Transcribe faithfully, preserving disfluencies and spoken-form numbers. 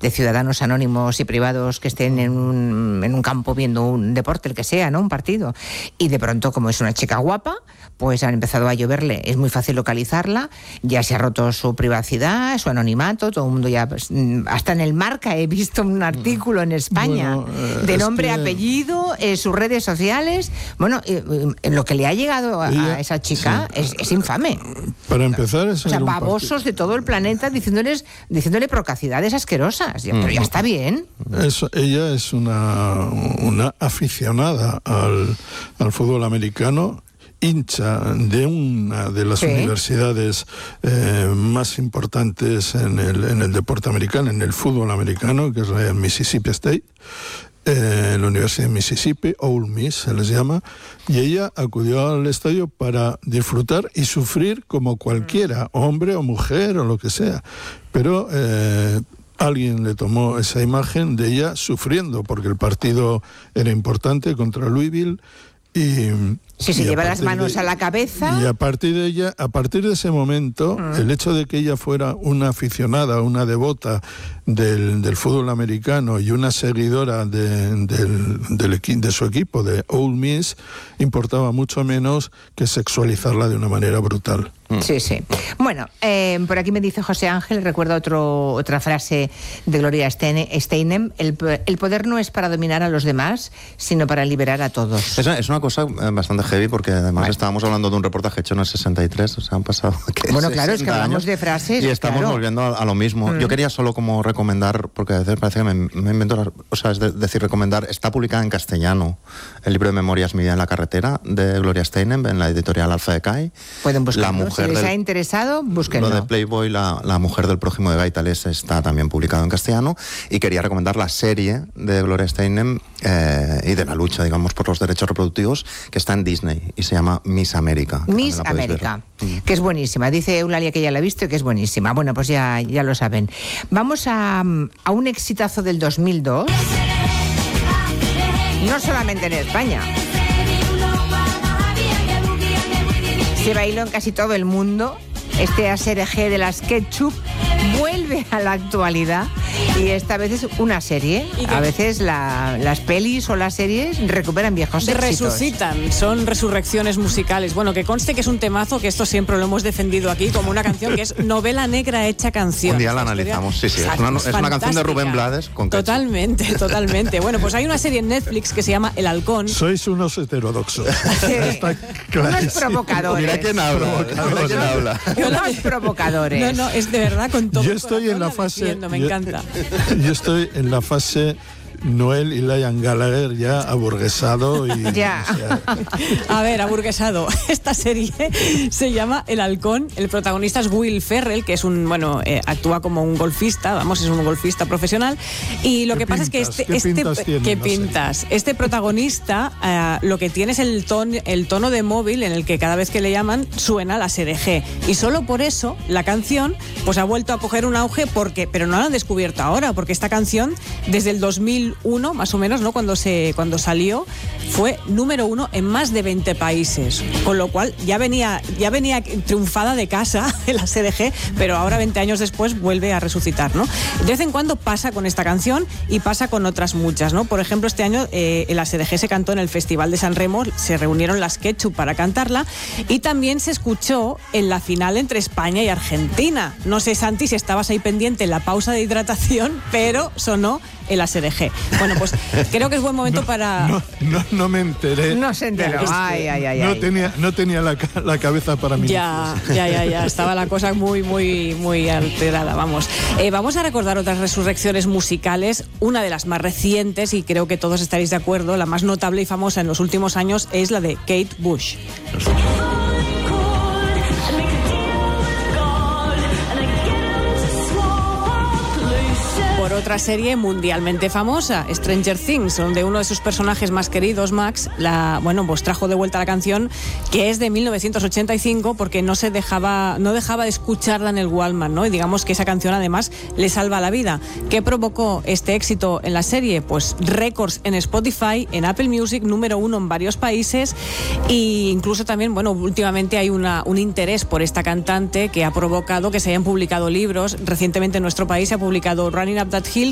de ciudadanos anónimos y privados que estén en un, en un campo viendo un deporte, el que sea, ¿no? Un partido. Y de pronto, como es una chica guapa, pues han empezado a lloverle. Es muy fácil localizarla, ya se ha roto su privacidad, su anonimato, todo el mundo ya... Pues, hasta en el Marca he visto un artículo en España bueno, eh, de nombre, que... apellido, eh, sus redes sociales. Bueno, eh, eh, lo que le ha llegado a, ella, a esa chica sí. es, es infame. Para empezar... Es o sea, babosos de todo el planeta diciéndoles, diciéndole procacidades asquerosas. Pero ya está bien. Es, ella es una, una aficionada al, al fútbol americano, hincha de una de las ¿Sí? universidades eh, más importantes en el, en el deporte americano, en el fútbol americano, que es la Mississippi State, eh, la Universidad de Mississippi, Ole Miss se les llama, y ella acudió al estadio para disfrutar y sufrir como cualquiera, hombre o mujer o lo que sea, pero... Eh, alguien le tomó esa imagen de ella sufriendo porque el partido era importante contra Louisville y... Sí, se lleva las manos de, a la cabeza. Y a partir de ella, a partir de ese momento, mm. el hecho de que ella fuera una aficionada, una devota del, del fútbol americano y una seguidora de, del, del, de su equipo, de Ole Miss, importaba mucho menos que sexualizarla de una manera brutal. Sí, sí. Bueno, eh, por aquí me dice José Ángel, recuerda otro, otra frase de Gloria Steinem, el, el poder no es para dominar a los demás, sino para liberar a todos. Es, es una cosa bastante heavy, porque además bueno. estábamos hablando de un reportaje hecho en el sesenta y tres, o sea, han pasado... Bueno, claro, es que hablamos de frases... Y estamos claro. volviendo a, a lo mismo. Mm. Yo quería solo como recomendar, porque a veces parece que me, me invento... Las, o sea, es de, decir, recomendar, está publicada en castellano el libro de Memorias, mi vida en la carretera, de Gloria Steinem, en la editorial Alfa de Cai. Pueden buscarlo, la mujer si les del, ha interesado, búsquenlo. Lo de Playboy, la, la mujer del prójimo de Gaitales, está también publicado en castellano, y quería recomendar la serie de Gloria Steinem eh, y de la lucha, digamos, por los derechos reproductivos, que está en Disney y se llama Miss América. Miss América, ver. que es buenísima. Dice Eulalia que ya la ha visto y que es buenísima. Bueno, pues ya, ya lo saben. Vamos a, a un exitazo del dos mil dos, no solamente en España. Se bailó en casi todo el mundo. Este A S R G de las Ketchup vuelve a la actualidad y esta vez es una serie. A veces la, las pelis o las series recuperan viejos éxitos. Resucitan, son resurrecciones musicales. Bueno, que conste que es un temazo, que esto siempre lo hemos defendido aquí como una canción que es novela negra hecha canción. Un día la analizamos, sí, sí. Es una, es una canción de Rubén Blades con Ketchup. Totalmente, totalmente. Bueno, pues hay una serie en Netflix que se llama El Halcón. Sois unos heterodoxos. Está unos provocadores. Mira quién habla. Mira quién habla. Unos provocadores. No, no, es de verdad con todo. Yo estoy en la fase. Me yo, encanta. Yo estoy en la fase Noel y Liam Gallagher ya aburguesado y... Ya. O sea, a ver, aburguesado. Esta serie se llama El Halcón. El protagonista es Will Ferrell, que es un, bueno, eh, actúa como un golfista, vamos, es un golfista profesional. Y lo que pasa pintas? es que este... ¿Qué este pintas tiene? ¿Qué No pintas? sé. Este protagonista uh, lo que tiene es el, ton, el tono de móvil en el que cada vez que le llaman suena la A S R G. Y solo por eso la canción pues ha vuelto a coger un auge, porque, pero no la han descubierto ahora, porque esta canción desde el dos mil uno, más o menos, ¿no? Cuando se cuando salió, fue número uno en más de veinte países, con lo cual ya venía ya venía triunfada de casa el A S R G, pero ahora veinte años después vuelve a resucitar, ¿no? De vez en cuando pasa con esta canción y pasa con otras muchas, ¿no? Por ejemplo, este año eh, el A S R G se cantó en el Festival de San Remo, se reunieron las Ketchup para cantarla, y también se escuchó en la final entre España y Argentina. No sé, Santi, si estabas ahí pendiente en la pausa de hidratación, pero sonó el A S R G. Bueno, pues creo que es buen momento no, para... No, no, no me enteré. No se enteró. Este, ay, ay, ay, no ay. tenía, no tenía la, la cabeza para mí. Ya, ya, ya, ya. Estaba la cosa muy, muy, muy alterada, vamos. Eh, vamos a recordar otras resurrecciones musicales. Una de las más recientes, y creo que todos estaréis de acuerdo, la más notable y famosa en los últimos años, es la de Kate Bush. Por otra serie mundialmente famosa, Stranger Things, donde uno de sus personajes más queridos, Max, la, bueno, pues trajo de vuelta la canción, que es de mil novecientos ochenta y cinco, porque no se dejaba, no dejaba de escucharla en el Walkman, ¿no? Y digamos que esa canción además le salva la vida. ¿Qué provocó este éxito en la serie? Pues récords en Spotify, en Apple Music, número uno en varios países, e incluso también, bueno, últimamente hay una, un interés por esta cantante que ha provocado que se hayan publicado libros. Recientemente en nuestro país se ha publicado Running Up That Hill,